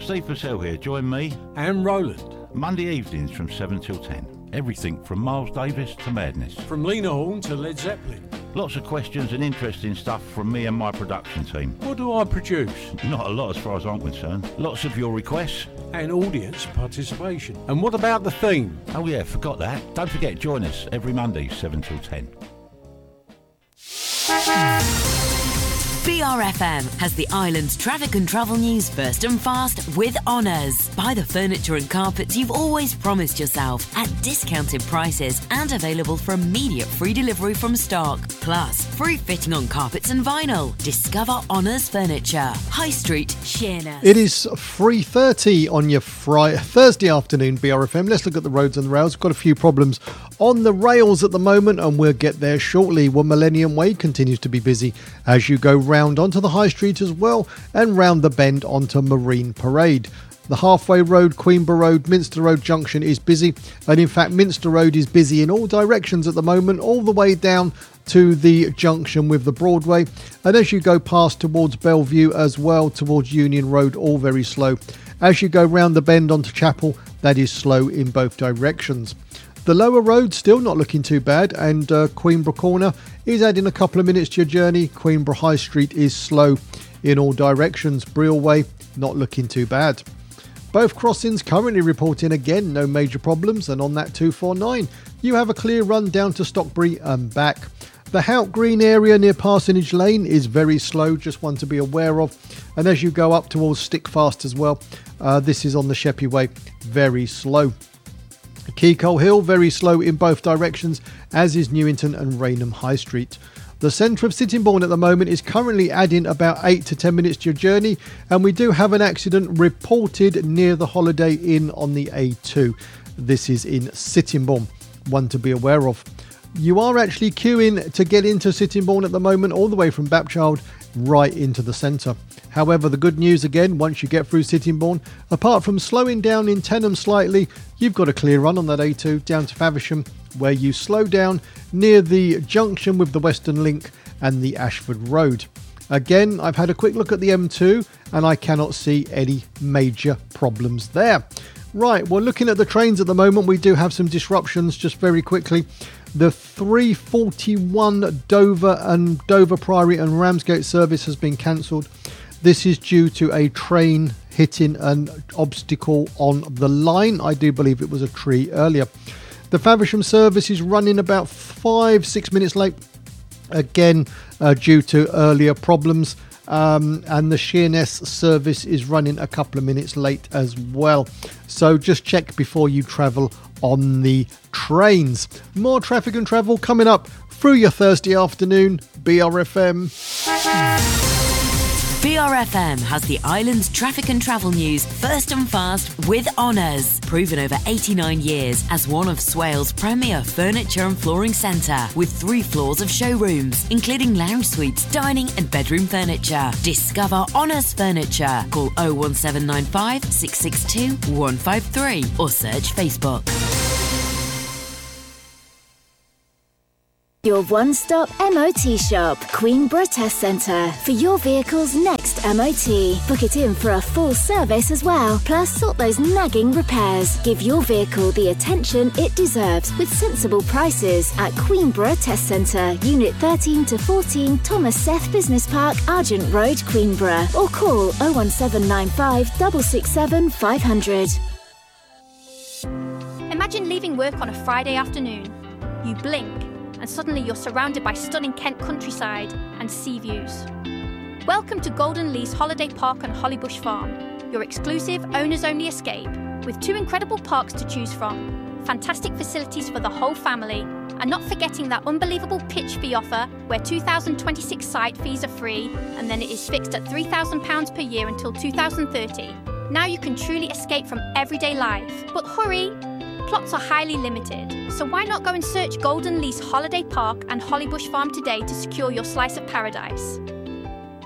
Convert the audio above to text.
Steve Purcell here. Join me and Roland Monday evenings from 7 till 10. Everything from Miles Davis to madness. From Lena Horne to Led Zeppelin. Lots of questions and interesting stuff from me and my production team. What do I produce? Not a lot as far as I'm concerned. Lots of your requests. And audience participation. And what about the theme? Oh yeah, forgot that. Don't forget, join us every Monday, 7 till 10. BRFM has the island's traffic and travel news first and fast with Honours. Buy the furniture and carpets you've always promised yourself at discounted prices and available for immediate free delivery from stock. Plus, free fitting on carpets and vinyl. Discover Honours Furniture. High Street, Sheerness. It is 3:30 on your Thursday afternoon, BRFM. Let's look at the roads and the rails. We've got a few problems on the rails at the moment, and we'll get there shortly. Well, Millennium Way continues to be busy as you go round onto the High Street as well, and round the bend onto Marine Parade. The Halfway Road, Queenborough Road, Minster Road Junction is busy, and in fact Minster Road is busy in all directions at the moment, all the way down to the junction with the Broadway, and as you go past towards Bellevue as well, towards Union Road, all very slow. As you go round the bend onto Chapel, that is slow in both directions. The lower road still not looking too bad, and Queenborough Corner is adding a couple of minutes to your journey. Queenborough High Street is slow in all directions. Brill Way not looking too bad. Both crossings currently reporting again no major problems, and on that 249 you have a clear run down to Stockbury and back. The Hout Green area near Parsonage Lane is very slow, just one to be aware of. And as you go up towards Stickfast as well, this is on the Sheppey Way, very slow. Keacole Hill, very slow in both directions, as is Newington and Rainham High Street. The centre of Sittingbourne at the moment is currently adding about 8 to 10 minutes to your journey, and we do have an accident reported near the Holiday Inn on the A2. This is in Sittingbourne, one to be aware of. You are actually queuing to get into Sittingbourne at the moment, all the way from Bapchild right into the centre. However, the good news again, once you get through Sittingbourne, apart from slowing down in Tenham slightly, you've got a clear run on that A2 down to Faversham, where you slow down near the junction with the Western Link and the Ashford Road. Again, I've had a quick look at the M2 and I cannot see any major problems there. Right, well, looking at the trains at the moment, we do have some disruptions just very quickly. The 341 Dover and Dover Priory and Ramsgate service has been cancelled. This is due to a train hitting an obstacle on the line. I do believe it was a tree earlier. The Faversham service is running about 5-6 minutes late, again due to earlier problems. And the Sheerness service is running a couple of minutes late as well. So just check before you travel on the trains. More traffic and travel coming up through your Thursday afternoon, BRFM. BRFM has the island's traffic and travel news first and fast with Honours. Proven over 89 years as one of Swale's premier furniture and flooring centre, with 3 floors of showrooms, including lounge suites, dining and bedroom furniture. Discover Honours Furniture. Call 01795 662 153 or search Facebook. Your one-stop MOT shop, Queenborough Test Centre, for your vehicle's next MOT. Book it in for a full service as well, plus sort those nagging repairs. Give your vehicle the attention it deserves with sensible prices at Queenborough Test Centre, Unit 13 to 14, Thomas Seth Business Park, Argent Road, Queenborough, or call 01795 667 500. Imagine leaving work on a Friday afternoon. You blink, and suddenly you're surrounded by stunning Kent countryside and sea views. Welcome to Golden Lease Holiday Park on Hollybush Farm, your exclusive owners-only escape, with 2 incredible parks to choose from, fantastic facilities for the whole family, and not forgetting that unbelievable pitch fee offer where 2026 site fees are free, and then it is fixed at £3,000 per year until 2030. Now you can truly escape from everyday life. But hurry! Plots are highly limited, so why not go and search Golden Lease Holiday Park and Hollybush Farm today to secure your slice of paradise?